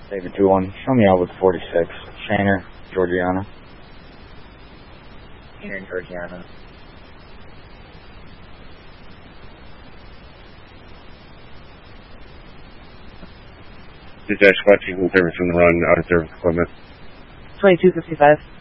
David 2-1, show me out with 46. Shaner, Georgiana. Shaner, Georgiana. Dispatch, 5 from the run, out of service equipment. 2255.